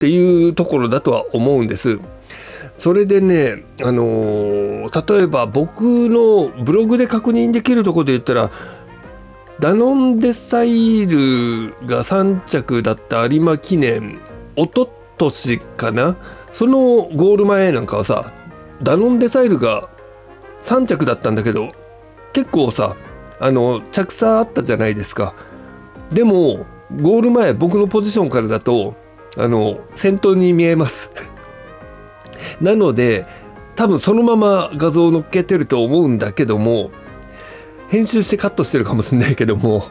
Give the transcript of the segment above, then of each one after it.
っていうところだとは思うんです。それでね、例えば僕のブログで確認できるところで言ったら、ダノンデサイルが3着だった有馬記念、一昨年かな、そのゴール前なんかはさ、ダノンデサイルが3着だったんだけど、結構さ、着差あったじゃないですか。でもゴール前、僕のポジションからだと先頭に見えますなので多分そのまま画像を載っけてると思うんだけども、編集してカットしてるかもしれないけども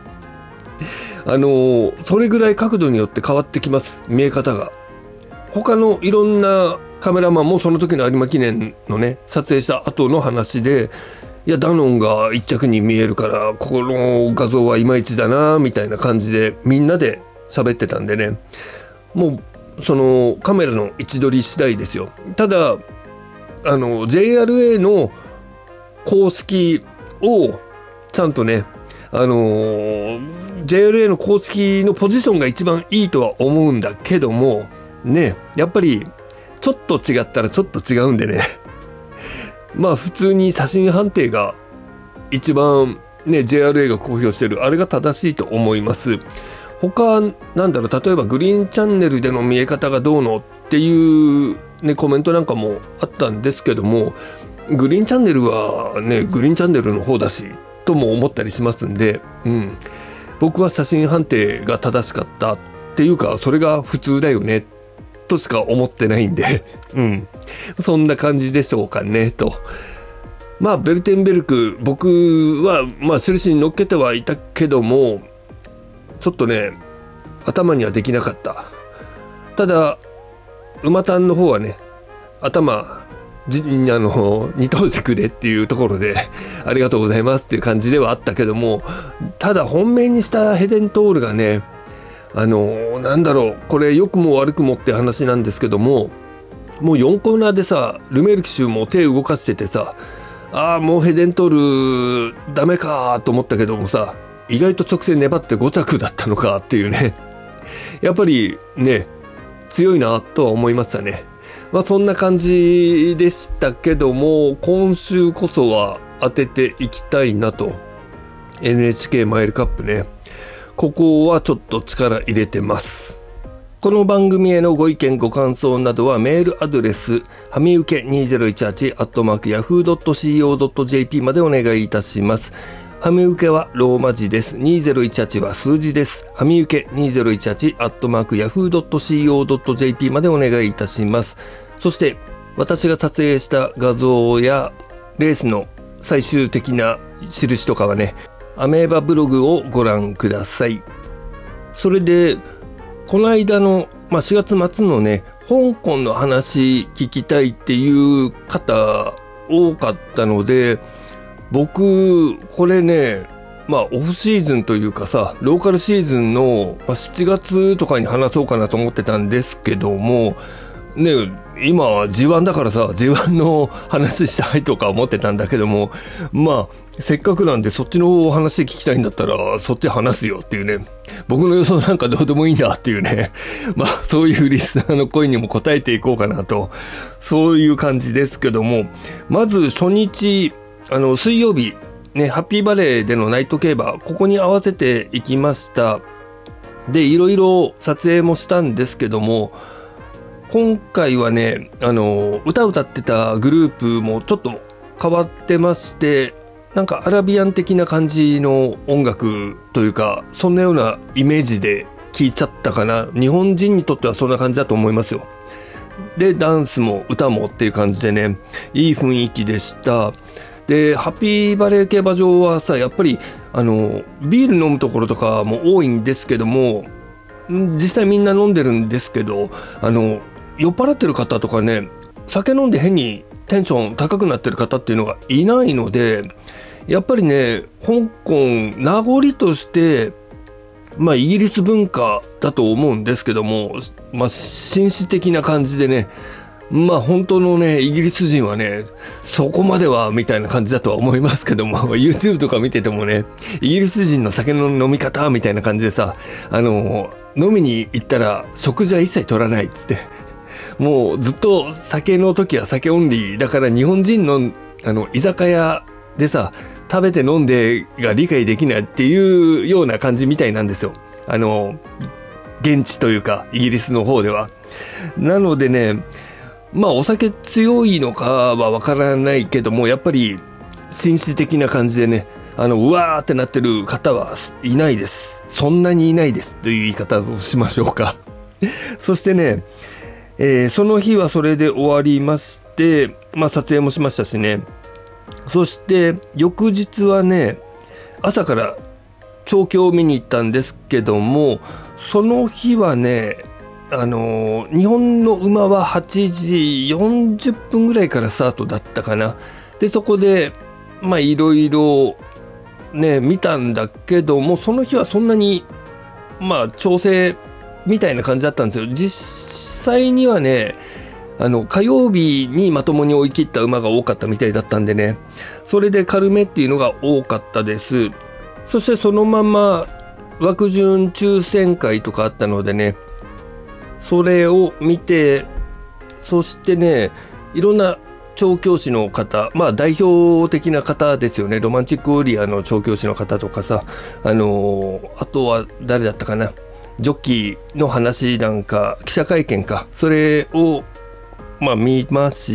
それぐらい角度によって変わってきます、見え方が。他のいろんなカメラマンもその時の有馬記念のね、撮影した後の話で、いやダノンが1着に見えるからここの画像はいまいちだなみたいな感じでみんなで喋ってたんでね、もうそのカメラの位置取り次第ですよ。ただJRA の公式をちゃんとね、JRA の公式のポジションが一番いいとは思うんだけどもね、やっぱりちょっと違ったらちょっと違うんでねまあ普通に写真判定が一番ね JRA が公表してるあれが正しいと思います。他なんだろう、例えばグリーンチャンネルでの見え方がどうのっていうねコメントなんかもあったんですけども、グリーンチャンネルはねグリーンチャンネルの方だしとも思ったりしますんで、僕は写真判定が正しかったっていうか、それが普通だよねとしか思ってないんでそんな感じでしょうかねと。まあベルテンベルク、僕はまあ印に乗っけてはいたけどもちょっとね頭にはできなかった。ただ馬単の方はね頭二等軸でっていうところでありがとうございますっていう感じではあったけども、ただ本命にしたヘデントールがね、なんだろう、これ良くも悪くもって話なんですけども、もう4コーナーでさルメール騎手も手動かしててさ、もうヘデントールダメかと思ったけどもさ、意外と直線粘って5着だったのかっていうね、やっぱりね強いなとは思いましたね。まあそんな感じでしたけども、今週こそは当てていきたいなと。 NHK マイルカップね、ここはちょっと力入れてます。この番組へのご意見ご感想などはメールアドレスはみうけ2018@yahoo.co.jp までお願いいたします。はみうけはローマ字です。2018は数字です。はみうけ2018@yahoo.co.jp までお願いいたします。そして私が撮影した画像やレースの最終的な印とかはね、アメーバブログをご覧ください。それでこの間の、4月末のね香港の話聞きたいっていう方多かったので、僕これねオフシーズンというかさ、ローカルシーズンの7月とかに話そうかなと思ってたんですけどもね、今は G1 だからさ G1 の話したいとか思ってたんだけども、せっかくなんでそっちの話聞きたいんだったらそっち話すよっていうね、僕の予想なんかどうでもいいんだっていうねそういうリスナーの声にも応えていこうかなと、そういう感じですけども、まず初日水曜日ね、ハッピーバレーでのナイト競馬、ここに合わせていきました。でいろいろ撮影もしたんですけども、今回はね歌ってたグループもちょっと変わってまして、なんかアラビアン的な感じの音楽というか、そんなようなイメージで聴いちゃったかな。日本人にとってはそんな感じだと思いますよ。でダンスも歌もっていう感じでね、いい雰囲気でした。でハッピーバレー競馬場はさ、やっぱりビール飲むところとかも多いんですけども、実際みんな飲んでるんですけど、酔っ払ってる方とかね、酒飲んで変にテンション高くなってる方っていうのがいないので、やっぱりね香港名残としてイギリス文化だと思うんですけども、紳士的な感じでね、 まあ本当のね、イギリス人はね、そこまではみたいな感じだとは思いますけども、YouTube とか見ててもね、イギリス人の酒の飲み方みたいな感じでさ、飲みに行ったら食事は一切取らないっつって、もうずっと酒の時は酒オンリーだから、日本人の居酒屋でさ、食べて飲んでが理解できないっていうような感じみたいなんですよ。現地というかイギリスの方では。なのでね、まあお酒強いのかはわからないけども、やっぱり紳士的な感じでね、うわーってなってる方はいないです。そんなにいないですという言い方をしましょうか。そしてね、その日はそれで終わりまして、まあ撮影もしましたしね。そして翌日はね、朝から調教を見に行ったんですけども、その日はね、日本の馬は8時40分ぐらいからスタートだったかな。で、そこで、まあいろいろね、見たんだけども、その日はそんなに、まあ調整みたいな感じだったんですよ。実際にはね、火曜日にまともに追い切った馬が多かったみたいだったんでね、それで軽めっていうのが多かったです。そしてそのまま枠順抽選会とかあったのでね、それを見て、そしてね、いろんな調教師の方、まあ代表的な方ですよね。ロマンチックウォリアーの調教師の方とかさ、あとは誰だったかな。ジョッキーの話なんか、記者会見か。それを、まあ見まして、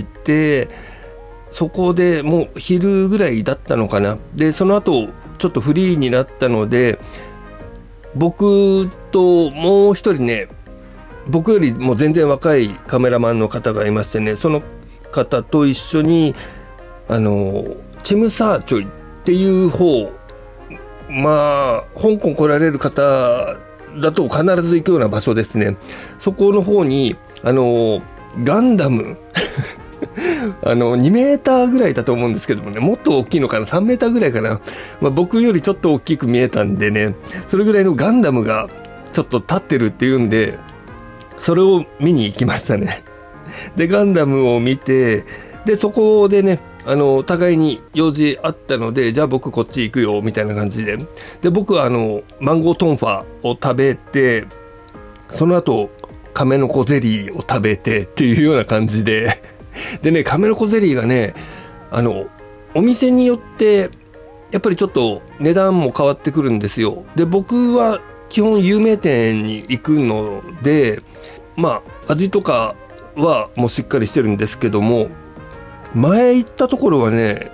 そこでもう昼ぐらいだったのかな。で、その後、ちょっとフリーになったので、僕ともう一人ね、僕よりも全然若いカメラマンの方がいましてね、その方と一緒にチムサーチョイっていう方、まあ香港来られる方だと必ず行くような場所ですね。そこの方にガンダム2メーターぐらいだと思うんですけどもね、もっと大きいのかな、3メーターぐらいかな、まあ、僕よりちょっと大きく見えたんでね、それぐらいのガンダムがちょっと立ってるっていうんで、それを見に行きましたね。で、ガンダムを見て、で、そこでね、互いに用事あったので、じゃあ僕こっち行くよ、みたいな感じで。で、僕はマンゴートンファを食べて、その後、亀の子ゼリーを食べてっていうような感じで。でね、亀の子ゼリーがね、お店によって、やっぱりちょっと値段も変わってくるんですよ。で、僕は基本有名店に行くので、まあ味とかはもうしっかりしてるんですけども、前行ったところはね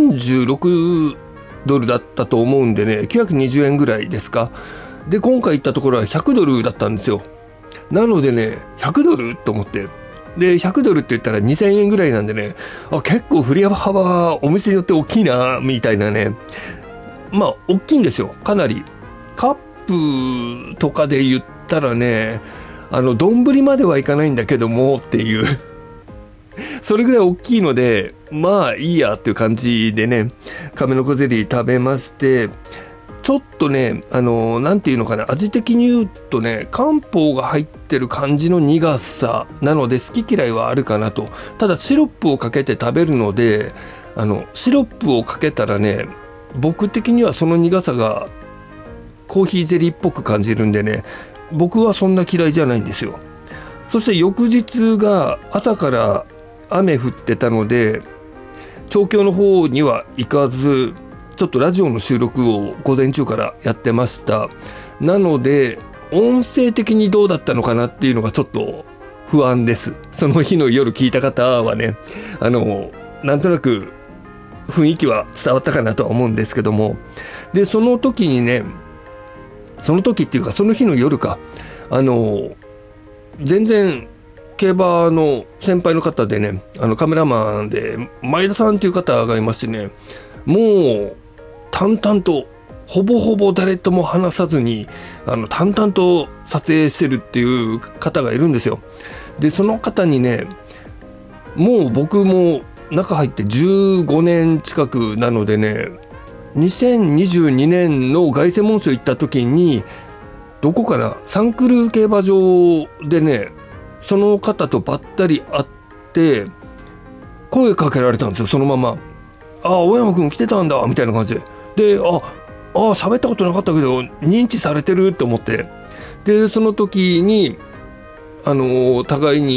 46ドルだったと思うんでね、920円ぐらいですか。で、今回行ったところは100ドルだったんですよ。なのでね、100ドルと思って、で100ドルって言ったら2000円ぐらいなんでね、結構振り幅はお店によって大きいなみたいなね。まあ大きいんですよ、かなり。カップとかで言ったらね、丼まではいかないんだけどもっていうそれぐらい大きいので、まあいいやっていう感じでね、亀の子ゼリー食べまして、ちょっとね、なんていうのかな、味的に言うとね、漢方が入ってる感じの苦さなので、好き嫌いはあるかなと。ただシロップをかけて食べるので、シロップをかけたらね、僕的にはその苦さがコーヒーゼリーっぽく感じるんでね、僕はそんな嫌いじゃないんですよ。そして翌日が朝から雨降ってたので、調教の方には行かず、ちょっとラジオの収録を午前中からやってました。なので音声的にどうだったのかなっていうのがちょっと不安です。その日の夜聞いた方はね、なんとなく雰囲気は伝わったかなとは思うんですけども。で、その時にね、その時っていうかその日の夜か、全然競馬の先輩の方でね、カメラマンで前田さんっていう方がいましてね、もう淡々とほぼほぼ誰とも話さずに淡々と撮影してるっていう方がいるんですよ。で、その方にね、もう僕も中入って15年近くなのでね、2022年の凱旋門賞行った時に、どこかな、サンクル競馬場でね、その方とばったり会って声かけられたんですよ、そのまま。あ、青山くん来てたんだみたいな感じで。で、喋ったことなかったけど認知されてるって思って、でその時に互いに